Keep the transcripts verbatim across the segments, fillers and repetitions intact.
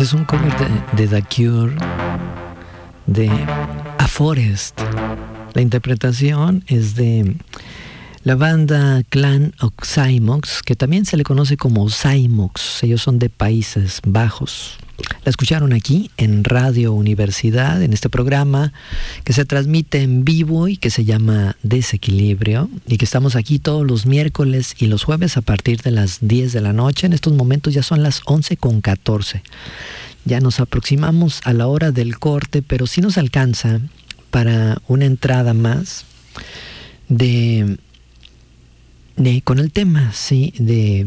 Este es un cover de, de The Cure, de A Forest. La interpretación es de la banda Clan Oxymox, que también se le conoce como Zymox. Ellos son de Países Bajos. La escucharon aquí en Radio Universidad, en este programa que se transmite en vivo y que se llama Desequilibrio, y que estamos aquí todos los miércoles y los jueves a partir de las diez de la noche. En estos momentos ya son las once con catorce. Ya nos aproximamos a la hora del corte, pero sí nos alcanza para una entrada más de, de con el tema, sí, de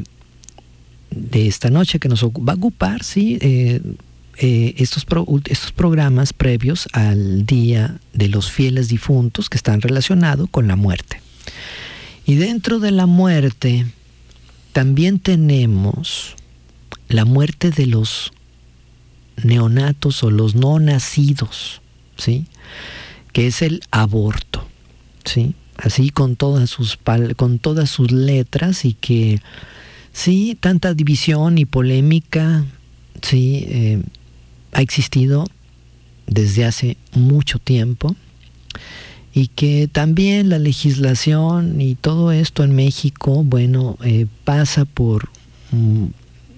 de esta noche, que nos va a ocupar, sí, eh, eh, estos, pro, estos programas previos al Día de los Fieles Difuntos, que están relacionados con la muerte. Y dentro de la muerte también tenemos la muerte de los neonatos o los no nacidos, ¿sí?, que es el aborto, ¿sí?, así con todas sus, con todas sus letras, y que sí, tanta división y polémica, sí, eh, ha existido desde hace mucho tiempo, y que también la legislación y todo esto en México, bueno, eh, pasa por mm,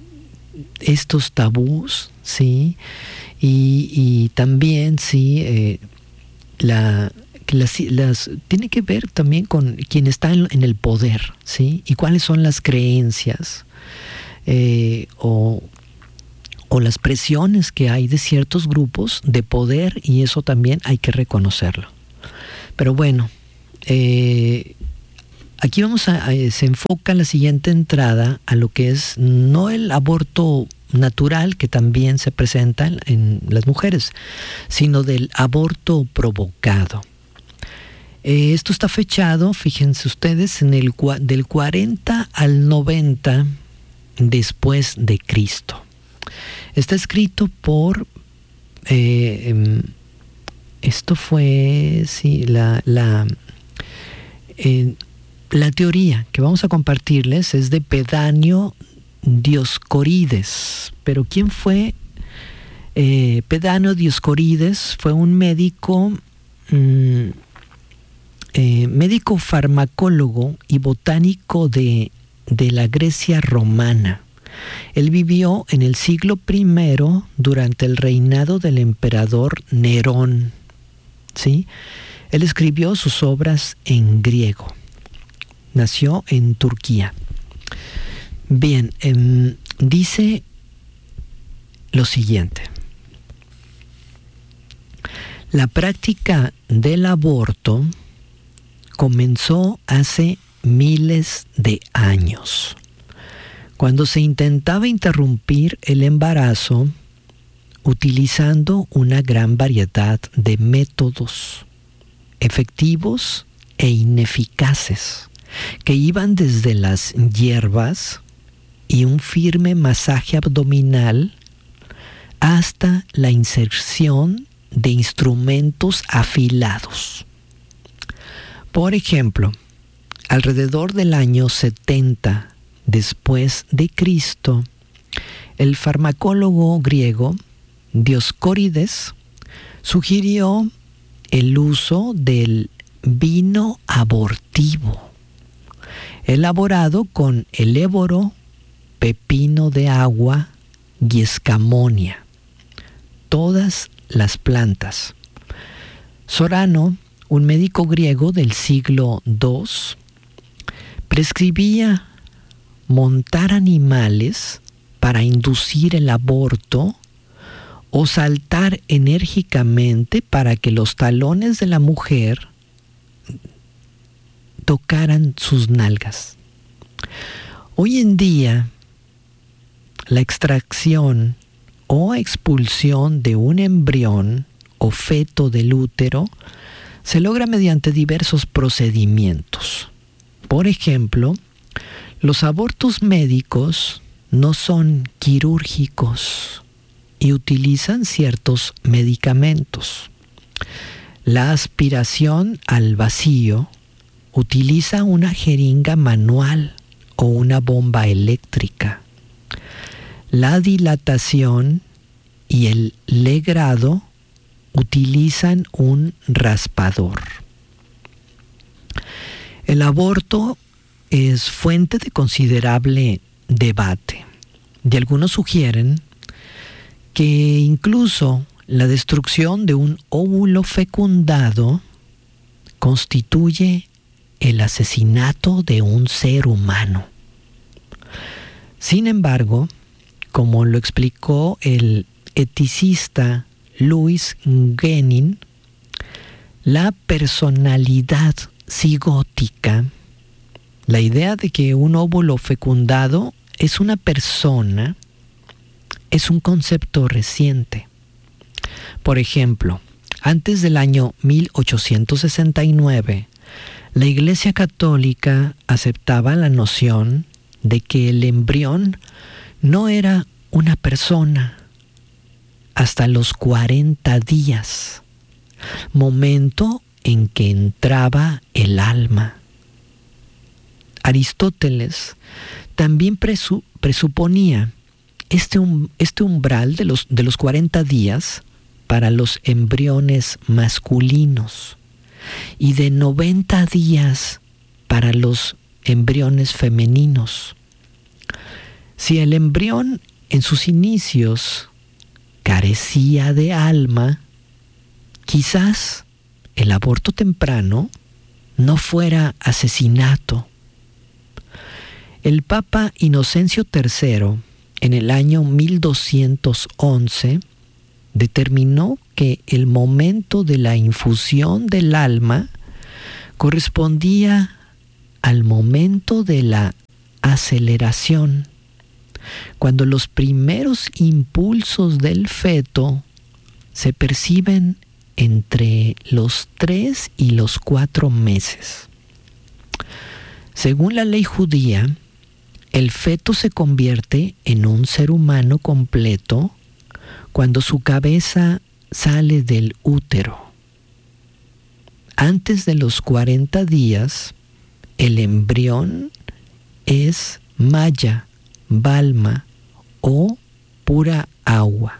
estos tabús, sí, y, y también, sí, eh, la... Las, las, tiene que ver también con quien está en, en el poder, ¿sí? Y cuáles son las creencias eh, o, o las presiones que hay de ciertos grupos de poder, y eso también hay que reconocerlo. Pero bueno, eh, aquí vamos a, a, se enfoca la siguiente entrada a lo que es no el aborto natural, que también se presenta en, en las mujeres, sino del aborto provocado. Eh, esto está fechado, fíjense ustedes, en el del cuarenta al noventa después de Cristo. Está escrito por eh, esto fue sí la la eh, la teoría que vamos a compartirles es de Pedáneo Dioscorides. Pero ¿quién fue eh, Pedáneo Dioscorides? Fue un médico mmm, Eh, médico farmacólogo y botánico de, de la Grecia romana. Él vivió en el siglo primero durante el reinado del emperador Nerón, ¿sí? Él escribió sus obras en griego. Nació en Turquía. Bien, eh, dice lo siguiente: la práctica del aborto comenzó hace miles de años, cuando se intentaba interrumpir el embarazo utilizando una gran variedad de métodos efectivos e ineficaces, que iban desde las hierbas y un firme masaje abdominal hasta la inserción de instrumentos afilados. Por ejemplo, alrededor del año setenta después de Cristo, el farmacólogo griego Dioscórides sugirió el uso del vino abortivo, elaborado con el éboro, pepino de agua y escamonia, todas las plantas. Sorano, un médico griego del siglo segundo, prescribía montar animales para inducir el aborto o saltar enérgicamente para que los talones de la mujer tocaran sus nalgas. Hoy en día, la extracción o expulsión de un embrión o feto del útero se logra mediante diversos procedimientos. Por ejemplo, los abortos médicos no son quirúrgicos y utilizan ciertos medicamentos. La aspiración al vacío utiliza una jeringa manual o una bomba eléctrica. La dilatación y el legrado utilizan un raspador. El aborto es fuente de considerable debate, y algunos sugieren que incluso la destrucción de un óvulo fecundado constituye el asesinato de un ser humano. Sin embargo, como lo explicó el eticista Louis Genin, la personalidad cigótica, la idea de que un óvulo fecundado es una persona, es un concepto reciente. Por ejemplo, antes del año mil ochocientos sesenta y nueve, la Iglesia Católica aceptaba la noción de que el embrión no era una persona hasta los cuarenta días, momento en que entraba el alma. Aristóteles también presu- presuponía este, um, este umbral de los, de los cuarenta días para los embriones masculinos y de noventa días para los embriones femeninos. Si el embrión en sus inicios carecía de alma, quizás el aborto temprano no fuera asesinato. El Papa Inocencio tercero, en el año mil doscientos once, determinó que el momento de la infusión del alma correspondía al momento de la aceleración, cuando los primeros impulsos del feto se perciben entre los tres y los cuatro meses. Según la ley judía, el feto se convierte en un ser humano completo cuando su cabeza sale del útero. Antes de los cuarenta días, el embrión es maya, balma o pura agua.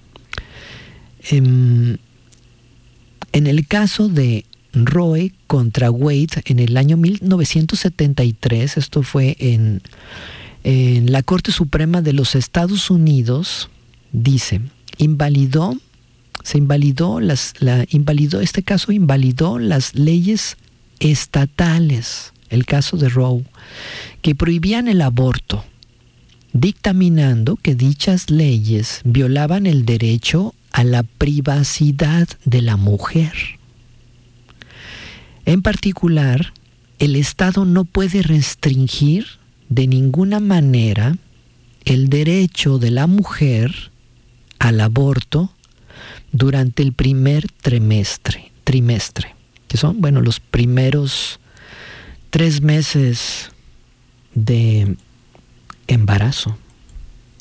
En, en el caso de Roe contra Wade en el año mil novecientos setenta y tres, esto fue en, en la Corte Suprema de los Estados Unidos, dice, invalidó, se invalidó, las, la, invalidó, este caso invalidó las leyes estatales, el caso de Roe, que prohibían el aborto, dictaminando que dichas leyes violaban el derecho a la privacidad de la mujer. En particular, el Estado no puede restringir de ninguna manera el derecho de la mujer al aborto durante el primer trimestre, trimestre, que son, bueno, los primeros tres meses de embarazo.